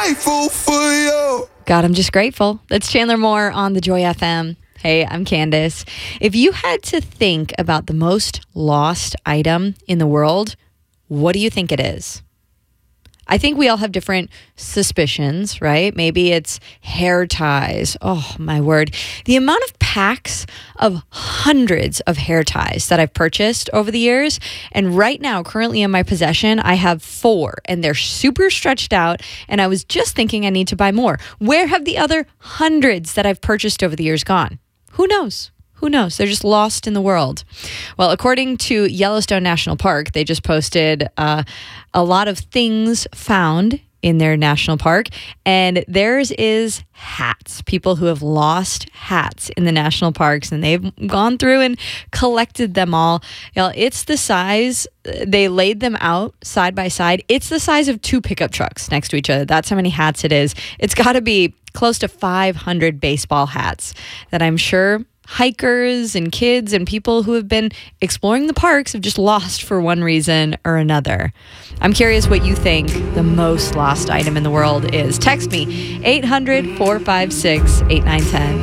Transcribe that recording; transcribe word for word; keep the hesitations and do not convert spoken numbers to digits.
grateful for you. God, I'm just grateful. That's Chandler Moore on the Joy F M. Hey, I'm Candace. If you had to think about the most lost item in the world, what do you think it is? I think we all have different suspicions, right? Maybe it's hair ties. Oh, my word. The amount of packs of hundreds of hair ties that I've purchased over the years. And right now, currently in my possession, I have four and they're super stretched out. And I was just thinking I need to buy more. Where have the other hundreds that I've purchased over the years gone? Who knows? Who knows? They're just lost in the world. Well, according to Yellowstone National Park, they just posted uh, a lot of things found in their national park, and theirs is hats. People who have lost hats in the national parks, and they've gone through and collected them all. You know, it's the size, they laid them out side by side. It's the size of two pickup trucks next to each other. That's how many hats it is. It's got to be close to five hundred baseball hats that I'm sure hikers and kids and people who have been exploring the parks have just lost for one reason or another. I'm curious what you think the most lost item in the world is. Text me, eight hundred, four five six, eight nine one zero.